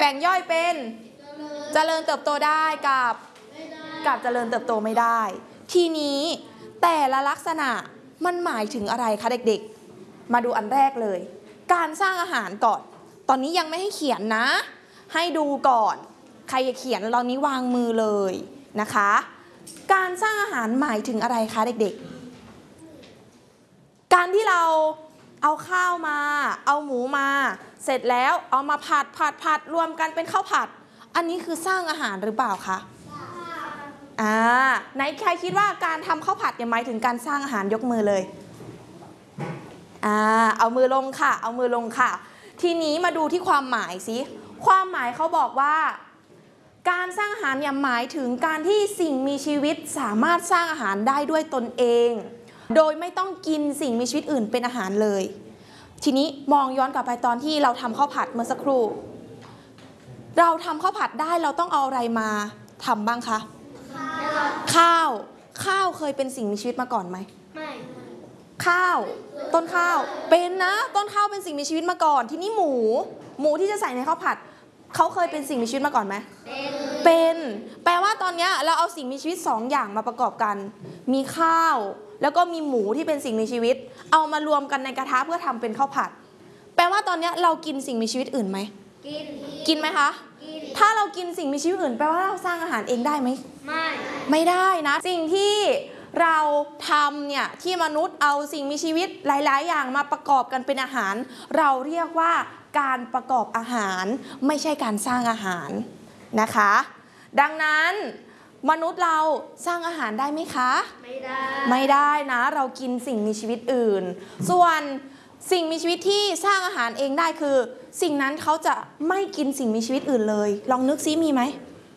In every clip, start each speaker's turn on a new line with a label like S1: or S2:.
S1: งย่อยเป็นเจริญเติบโตได้กับเจริญเติบโตไม่ได้ทีนี้แต่ละลักษณะมันหมายถึงอะไรคะเด็กๆมาดูอันแรกเลยการสร้างอาหารก่อนตอนนี้ยังไม่ให้เขียนนะให้ดูก่อนใครจะเขียนเรานี้วางมือเลยนะคะการสร้างอาหารหมายถึงอะไรคะเด็กๆการที่เราเอาข้าวมาเอาหมูมาเสร็จแล้วเอามาผัดรวมกันเป็นข้าวผัดอันนี้คือสร้างอาหารหรือเปล่าคะไหนใครคิดว่าการทำข้าวผัดหมายถึงการสร้างอาหารยกมือเลยเอามือลงค่ะเอามือลงค่ะทีนี้มาดูที่ความหมายสิความหมายเขาบอกว่าการสร้างอาหารหมายถึงการที่สิ่งมีชีวิตสามารถสร้างอาหารได้ด้วยตนเองโดยไม่ต้องกินสิ่งมีชีวิตอื่นเป็นอาหารเลยทีนี้มองย้อนกลับไปตอนที่เราทำข้าวผัดเมื่อสักครู่เราทำข้าวผัดได้เราต้องเอาอะไรมาทำบ้างคะข้าวเคยเป็นสิ่งมีชีวิตมาก่อนไหมไม่ข้าวต้นข้าวเป็นนะต้นข้าวเป็นสิ่งมีชีวิตมาก่อนทีนี้หมูที่จะใส่ในข้าวผัดเขาเคยเป็นสิ่งมีชีวิตมาก่อนไหมเป็นแปลว่าตอนนี้เราเอาสิ่งมีชีวิต2อย่างมาประกอบกันมีข้าวแล้วก็มีหมูที่เป็นสิ่งมีชีวิตเอามารวมกันในกระทะเพื่อทำเป็นข้าวผัดแปลว่าตอนนี้เรากินสิ่งมีชีวิตอื่นไหมกินไหมคะถ้าเรากินสิ่งมีชีวิตอื่นแปลว่าเราสร้างอาหารเองได้ไหมไม่ได้นะสิ่งที่เราทำเนี่ยที่มนุษย์เอาสิ่งมีชีวิตหลายๆอย่างมาประกอบกันเป็นอาหารเราเรียกว่าการประกอบอาหารไม่ใช่การสร้างอาหารนะคะดังนั้นมนุษย์เราสร้างอาหารได้ไหมคะไม่ได้นะเรากินสิ่งมีชีวิตอื่นส่วนสิ่งมีชีวิตที่สร้างอาหารเองได้คือสิ่งนั้นเขาจะไม่กินสิ่งมีชีวิตอื่นเลยลองนึกซิมีไหม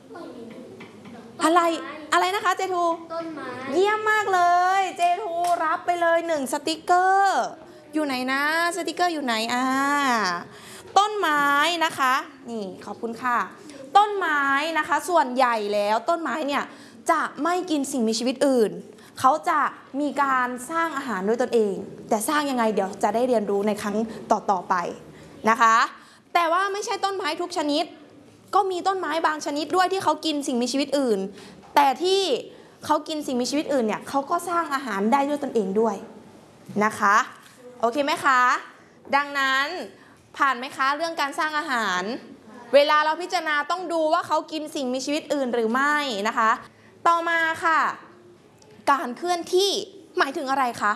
S1: อะไรนะคะเจทูต้นไม้เยี่ยมมากเลยเจทูรับไปเลย1สติกเกอร์อยู่ไหนนะสติกเกอร์อยู่ไหนต้นไม้นะคะนี่ขอบคุณค่ะต้นไม้นะคะส่วนใหญ่แล้วต้นไม้เนี่ยจะไม่กินสิ่งมีชีวิตอื่นเขาจะมีการสร้างอาหารด้วยตนเองแต่สร้างยังไงเดี๋ยวจะได้เรียนรู้ในครั้งต่อไปนะคะแต่ว่าไม่ใช่ต้นไม้ทุกชนิดก็มีต้นไม้บางชนิดด้วยที่เขากินสิ่งมีชีวิตอื่นแต่ที่เขากินสิ่งมีชีวิตอื่นเนี่ยเขาก็สร้างอาหารได้ด้วยตนเองด้วยนะคะโอเคไหมคะดังนั้นผ่านไหมคะเรื่องการสร้างอาหารเวลาเราพิจารณาต้องดูว่าเขากินสิ่งมีชีวิตอื่นหรือไม่นะคะต่อมาค่ะการเคลื่อนที่หมายถึงอะไรคะ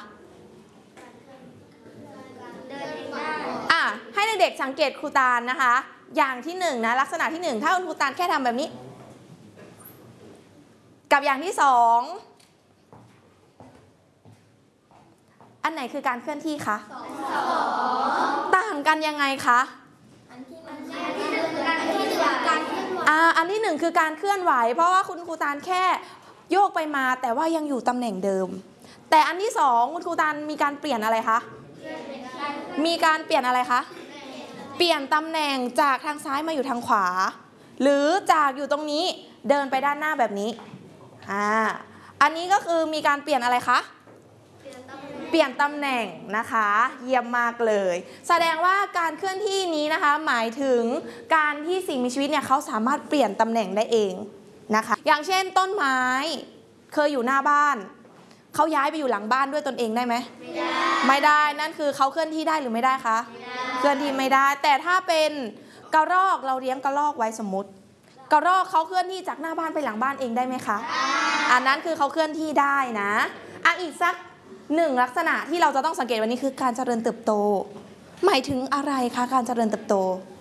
S1: ให้เด็กๆสังเกตครูตาลนะคะอย่างที่1นะลักษณะที่1ถ้าครูตาลแค่ทำแบบนี้กับอย่างที่2อันไหนคือการเคลื่อนที่คะต่างกันยังไงคะอันที่1คือการเคลื่อนไหวเพราะว่าคุณครูตาลแค่โยกไปมาแต่ว่ายังอยู่ตำแหน่งเดิมแต่อันที่2คุณครูตาลมีการเปลี่ยนอะไรคะมีการเปลี่ยนอะไรคะเปลี่ยนตำแหน่งจากทางซ้ายมาอยู่ทางขวาหรือจากอยู่ตรงนี้เดินไปด้านหน้าแบบนี้อันนี้ก็คือมีการเปลี่ยนอะไรคะเปลี่ยนตำแหน่งนะคะเยี่ยมมากเลยแสดงว่าการเคลื่อนที่นี้นะคะหมายถึงการที่สิ่งมีชีวิตเนี่ยเขาสามารถเปลี่ยนตำแหน่งได้เองนะคะอย่างเช่นต้นไม้เคยอยู่หน้าบ้านเขาย้ายไปอยู่หลังบ้านด้วยตนเองได้ไหมไม่ได้นั่นคือเขาเคลื่อนที่ได้หรือไม่ได้คะเคลื่อนที่ไม่ได้แต่ถ้าเป็นกระรอกเราเลี้ยงกระรอกไว้สมมติกระรอกเขาเคลื่อนที่จากหน้าบ้านไปหลังบ้านเองได้ไหมคะอันนั้นคือเขาเคลื่อนที่ได้นะอีกสัก1ลักษณะที่เราจะต้องสังเกตวันนี้คือการเจริญเติบโตหมายถึงอะไรคะการเจริญเติบโต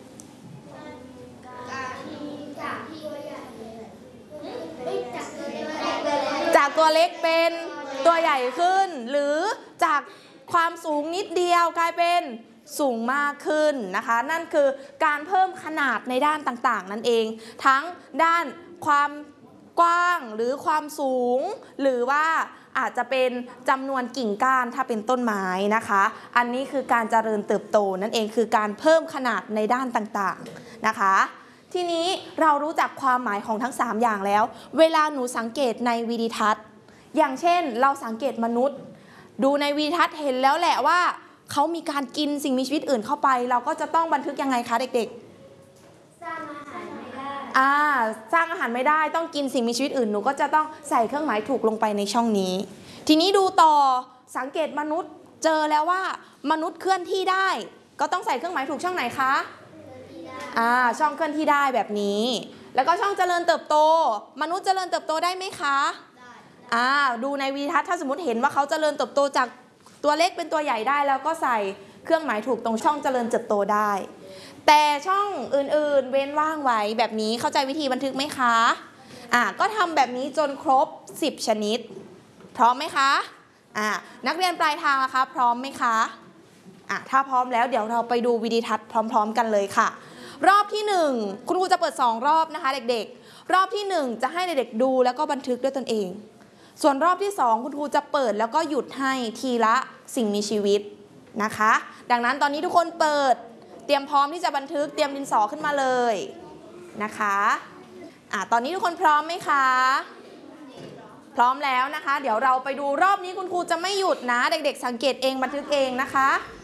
S1: จากตัวเล็กเป็นตัวใหญ่ขึ้นหรือจากความสูงนิดเดียวกลายเป็นสูงมากขึ้นนะคะนั่นคือการเพิ่มขนาดในด้านต่างๆนั่นเองทั้งด้านความกว้างหรือความสูงหรือว่าอาจจะเป็นจำนวนกิ่งก้านถ้าเป็นต้นไม้นะคะอันนี้คือการเจริญเติบโตนั่นเองคือการเพิ่มขนาดในด้านต่างๆนะคะทีนี้เรารู้จักความหมายของทั้ง3อย่างแล้วเวลาหนูสังเกตในวิดีทัศน์อย่างเช่นเราสังเกตมนุษย์ดูในวิดีทัศน์เห็นแล้วแหละว่าเขามีการกินสิ่งมีชีวิตอื่นเข้าไปเราก็จะต้องบันทึกยังไงคะเด็กๆสร้างอาหารไม่ได้ต้องกินสิ่งมีชีวิตอื่นหนูก็จะต้องใส่เครื่องหมายถูกลงไปในช่องนี้ทีนี้ดูต่อสังเกตมนุษย์เจอแล้วว่ามนุษย์เคลื่อนที่ได้ก็ต้องใส่เครื่องหมายถูกช่องไหนคะช่องเคลื่อนที่ได้แบบนี้แล้วก็ช่องเจริญเติบโตมนุษย์เจริญเติบโตได้ไหมคะได้ดูในวิดีทัศน์ถ้าสมมติเห็นว่าเขาเจริญเติบโตจากตัวเล็กเป็นตัวใหญ่ได้แล้วก็ใส่เครื่องหมายถูกตรงช่องเจริญเติบโตได้แต่ช่องอื่นๆเว้นว่างไว้แบบนี้เข้าใจวิธีบันทึกไหมคะก็ทำแบบนี้จนครบ10ชนิดพร้อมไหมคะนักเรียนปลายทางนะคะพร้อมไหมคะถ้าพร้อมแล้วเดี๋ยวเราไปดูวิดีทัศน์พร้อมๆกันเลยค่ะรอบที่1คุณครูจะเปิด2รอบนะคะเด็กๆรอบที่1จะให้เด็กๆดูแล้วก็บันทึกด้วยตนเองส่วนรอบที่2คุณครูจะเปิดแล้วก็หยุดให้ทีละสิ่งมีชีวิตนะคะดังนั้นตอนนี้ทุกคนเปิดเตรียมพร้อมที่จะบันทึกเตรียมดินสอขึ้นมาเลยนะคะตอนนี้ทุกคนพร้อมไหมคะพร้อมแล้วนะคะเดี๋ยวเราไปดูรอบนี้คุณครูจะไม่หยุดนะเด็กๆสังเกตเองบันทึกเองนะคะ